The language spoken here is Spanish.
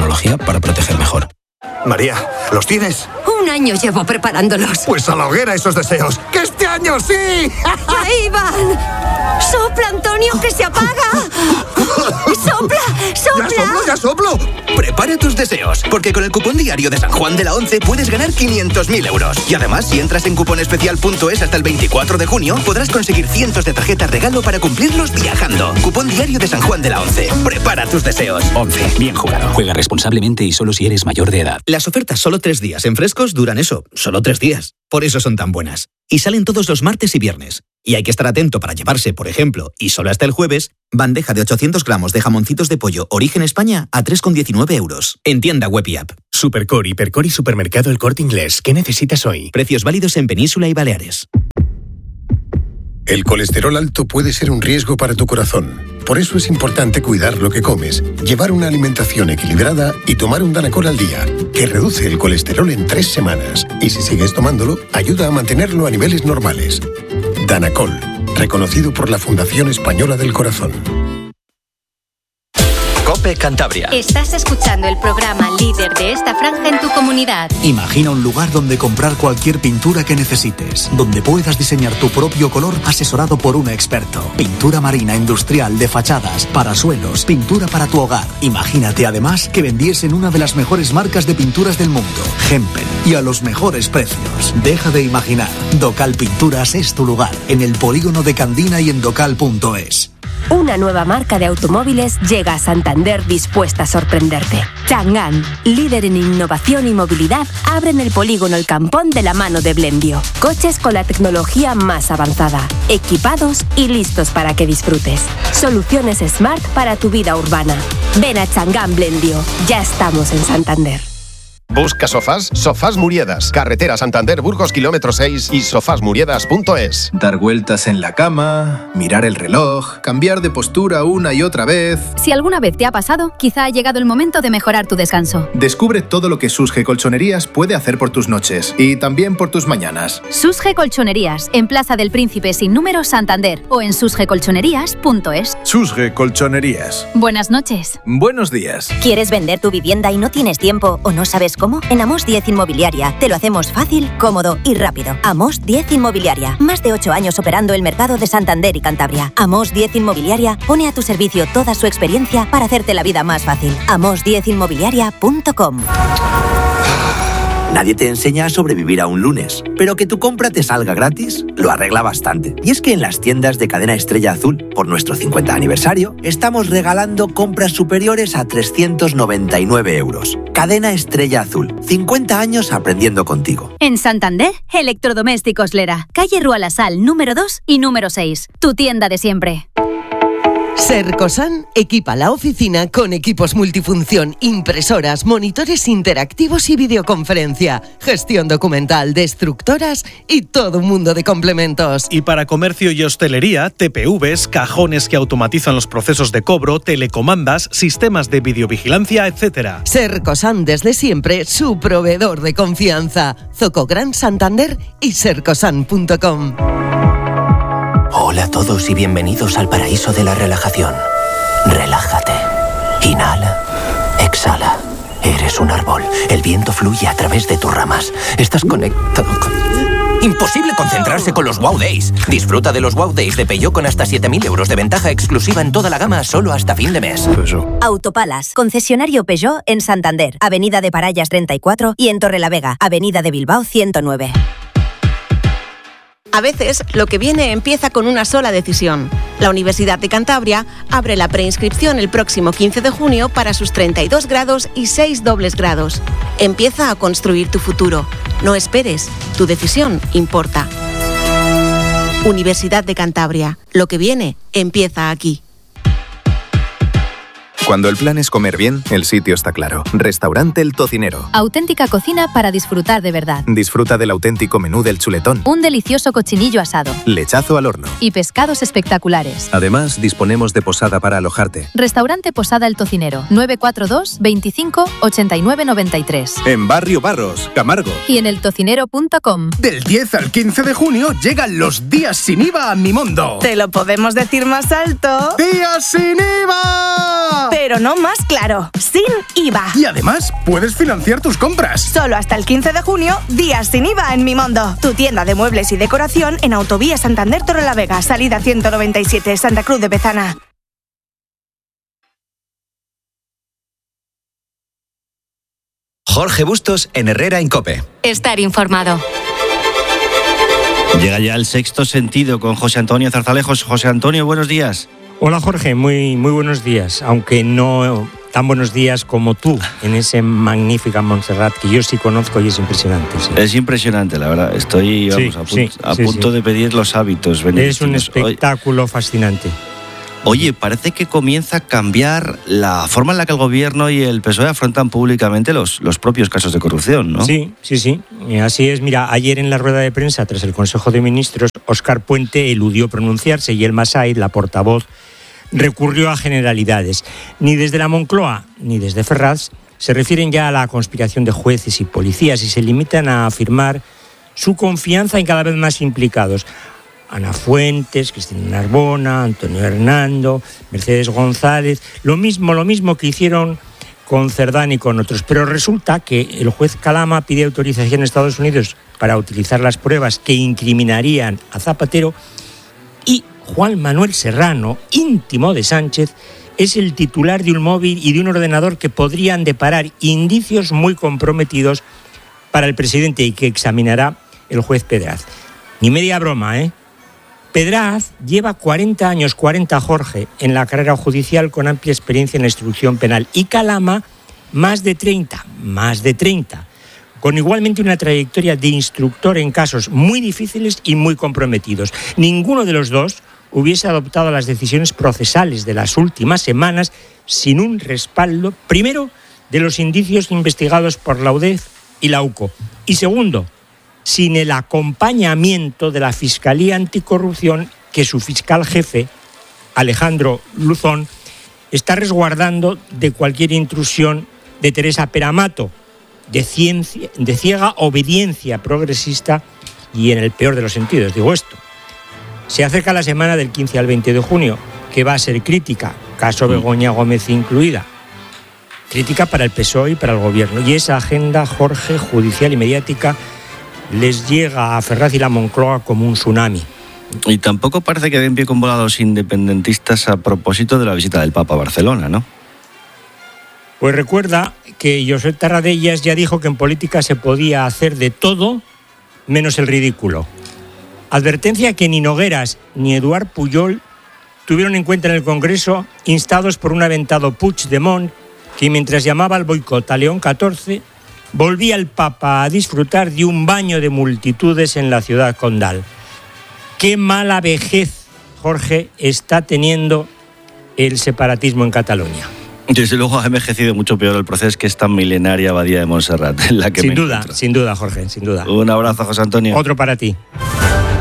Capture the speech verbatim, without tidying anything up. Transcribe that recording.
tecnología para proteger mejor. María, ¿los tienes? Un año llevo preparándolos. Pues a la hoguera esos deseos. ¡Que este año sí! ¡Ahí van! ¡Sopla, Antonio, que se apaga! ¡Sopla, sopla! ¡Ya soplo, ya soplo! Prepara tus deseos, porque con el cupón diario de San Juan de la Once puedes ganar quinientos mil euros. Y además, si entras en cuponespecial punto es hasta el veinticuatro de junio, podrás conseguir cientos de tarjetas regalo para cumplirlos viajando. Cupón diario de San Juan de la Once. Prepara tus deseos. once. Bien jugado. Juega responsablemente y solo si eres mayor de edad. Las ofertas solo tres días en Frescos duran eso, solo tres días. Por eso son tan buenas. Y salen todos los martes y viernes. Y hay que estar atento para llevarse, por ejemplo, y solo hasta el jueves, bandeja de ochocientos gramos de jamoncitos de pollo Origen España a tres con diecinueve euros. En tienda web y app. Supercore, Hipercor y Supermercado El Corte Inglés. ¿Qué necesitas hoy? Precios válidos en Península y Baleares. El colesterol alto puede ser un riesgo para tu corazón. Por eso es importante cuidar lo que comes, llevar una alimentación equilibrada y tomar un Danacol al día, que reduce el colesterol en tres semanas. Y si sigues tomándolo, ayuda a mantenerlo a niveles normales. Danacol, reconocido por la Fundación Española del Corazón. COPE Cantabria. Estás escuchando el programa líder de esta franja en tu comunidad. Imagina un lugar donde comprar cualquier pintura que necesites, donde puedas diseñar tu propio color asesorado por un experto. Pintura marina, industrial, de fachadas, para suelos, pintura para tu hogar. Imagínate además que vendiesen una de las mejores marcas de pinturas del mundo, Hempel, y a los mejores precios. Deja de imaginar. Docal Pinturas es tu lugar, en el polígono de Candina y en docal punto es. Una nueva marca de automóviles llega a Santander dispuesta a sorprenderte. Chang'an, líder en innovación y movilidad, abre en el polígono El Campón de la mano de Blendio. Coches con la tecnología más avanzada, equipados y listos para que disfrutes. Soluciones Smart para tu vida urbana. Ven a Chang'an Blendio. Ya estamos en Santander. Busca sofás, Sofás Muriedas, carretera Santander Burgos kilómetro seis y sofás muriedas punto es. Dar vueltas en la cama, mirar el reloj, cambiar de postura una y otra vez. Si alguna vez te ha pasado, quizá ha llegado el momento de mejorar tu descanso. Descubre todo lo que Susge Colchonerías puede hacer por tus noches y también por tus mañanas. Susge Colchonerías, en Plaza del Príncipe sin número Santander o en susge colchonerías punto es. Susge Colchonerías. Buenas noches. Buenos días. ¿Quieres vender tu vivienda y no tienes tiempo o no sabes cómo? En Amos diez Inmobiliaria te lo hacemos fácil, cómodo y rápido. Amos diez Inmobiliaria. Más de ocho años operando el mercado de Santander y Cantabria. Amos diez Inmobiliaria pone a tu servicio toda su experiencia para hacerte la vida más fácil. amos diez inmobiliaria punto com. Nadie te enseña a sobrevivir a un lunes, pero que tu compra te salga gratis lo arregla bastante. Y es que en las tiendas de Cadena Estrella Azul, por nuestro cincuenta aniversario, estamos regalando compras superiores a trescientos noventa y nueve euros. Cadena Estrella Azul, cincuenta años aprendiendo contigo. En Santander, Electrodomésticos Lera, calle Rua La Sal, número dos y número seis. Tu tienda de siempre. Sercosan equipa la oficina con equipos multifunción, impresoras, monitores interactivos y videoconferencia, gestión documental, destructoras y todo un mundo de complementos. Y para comercio y hostelería, T P Vs, cajones que automatizan los procesos de cobro, telecomandas, sistemas de videovigilancia, etcétera. Sercosan, desde siempre, su proveedor de confianza. Zoco Gran Santander y sercosan punto com. Hola a todos y bienvenidos al paraíso de la relajación. Relájate. Inhala. Exhala. Eres un árbol. El viento fluye a través de tus ramas. Estás conectado con... Imposible concentrarse con los Wow Days. Disfruta de los Wow Days de Peugeot con hasta siete mil euros de ventaja exclusiva en toda la gama solo hasta fin de mes. Autopalas, concesionario Peugeot en Santander, Avenida de Parallas treinta y cuatro y en Torrelavega, Avenida de Bilbao ciento nueve. A veces, lo que viene empieza con una sola decisión. La Universidad de Cantabria abre la preinscripción el próximo quince de junio para sus treinta y dos grados y seis dobles grados. Empieza a construir tu futuro. No esperes, tu decisión importa. Universidad de Cantabria. Lo que viene empieza aquí. Cuando el plan es comer bien, el sitio está claro. Restaurante El Tocinero. Auténtica cocina para disfrutar de verdad. Disfruta del auténtico menú del chuletón. Un delicioso cochinillo asado. Lechazo al horno. Y pescados espectaculares. Además, disponemos de posada para alojarte. Restaurante Posada El Tocinero. nueve cuatro dos, veinticinco, ochenta y nueve noventa y tres. En Barrio Barros, Camargo. Y en eltocinero punto com. Del diez al quince de junio llegan los días sin I V A a Mimondo. ¿Te lo podemos decir más alto? ¡Días sin I V A! ¡Claro! Pero no más claro, sin I V A. Y además, puedes financiar tus compras. Solo hasta el quince de junio, días sin I V A en Mimondo. Tu tienda de muebles y decoración en Autovía Santander Torrelavega, salida ciento noventa y siete, Santa Cruz de Bezana. Jorge Bustos en Herrera en COPE. Estar informado. Llega ya el Sexto Sentido con José Antonio Zarzalejos. José Antonio, buenos días. Hola Jorge, muy, muy buenos días, aunque no tan buenos días como tú en ese magnífica Montserrat que yo sí conozco y es impresionante. Sí. Es impresionante, la verdad. Estoy vamos, sí, a, sí, a sí, punto sí. de pedir los hábitos benedictinos. Es un espectáculo Oye, fascinante. Oye, parece que comienza a cambiar la forma en la que el gobierno y el P S O E afrontan públicamente los, los propios casos de corrupción, ¿no? Sí, sí, sí. Así es. Mira, ayer en la rueda de prensa, tras el Consejo de Ministros, Óscar Puente eludió pronunciarse y Elma Said, la portavoz, recurrió a generalidades. Ni desde la Moncloa ni desde Ferraz se refieren ya a la conspiración de jueces y policías y se limitan a afirmar su confianza en cada vez más implicados. Ana Fuentes, Cristina Narbona, Antonio Hernando, Mercedes González, lo mismo, lo mismo que hicieron con Cerdán y con otros. Pero resulta que el juez Calama pide autorización a Estados Unidos para utilizar las pruebas que incriminarían a Zapatero y Juan Manuel Serrano, íntimo de Sánchez, es el titular de un móvil y de un ordenador que podrían deparar indicios muy comprometidos para el presidente y que examinará el juez Pedraz. Ni media broma, ¿eh? Pedraz lleva cuarenta años, cuarenta Jorge, en la carrera judicial con amplia experiencia en la instrucción penal. Y Calama, más de treinta, más de treinta, con igualmente una trayectoria de instructor en casos muy difíciles y muy comprometidos. Ninguno de los dos hubiese adoptado las decisiones procesales de las últimas semanas sin un respaldo, primero, de los indicios investigados por la U D E F y la U C O, y segundo, sin el acompañamiento de la Fiscalía Anticorrupción que su fiscal jefe, Alejandro Luzón, está resguardando de cualquier intrusión de Teresa Peramato, de, ciencia, de ciega obediencia progresista y en el peor de los sentidos, digo esto. Se acerca la semana del quince al veinte de junio, que va a ser crítica, caso Begoña Gómez incluida. Crítica para el P S O E y para el Gobierno. Y esa agenda, Jorge, judicial y mediática, les llega a Ferraz y la Moncloa como un tsunami. Y tampoco parece que den pie con bola a los independentistas a propósito de la visita del Papa a Barcelona, ¿no? Pues recuerda que Josep Tarradellas ya dijo que en política se podía hacer de todo menos el ridículo. Advertencia que ni Nogueras ni Eduard Pujol tuvieron en cuenta en el Congreso, instados por un aventado Puigdemont, que mientras llamaba al boicot a León catorce, volvía el Papa a disfrutar de un baño de multitudes en la ciudad condal. Qué mala vejez, Jorge, está teniendo el separatismo en Cataluña. Desde luego ha envejecido mucho peor el proceso que esta milenaria abadía de Montserrat, en la que sin me duda, encuentro. Sin duda, Jorge, sin duda. Un abrazo, José Antonio. Otro para ti.